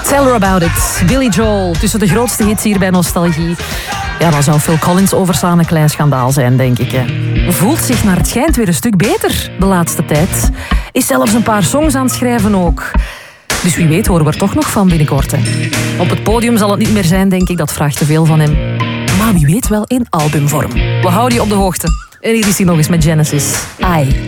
Tell Her About It. Billy Joel, tussen de grootste hits hier bij Nostalgie. Ja, dan zou Phil Collins overslaan een klein schandaal zijn, denk ik. Hè. Voelt zich naar het schijnt weer een stuk beter de laatste tijd. Is zelfs een paar songs aan het schrijven ook. Dus wie weet horen we er toch nog van binnenkort. Hè. Op het podium zal het niet meer zijn, denk ik. Dat vraagt te veel van hem. Maar wie weet wel in albumvorm. We houden je op de hoogte. En hier is hij nog eens met Genesis. I.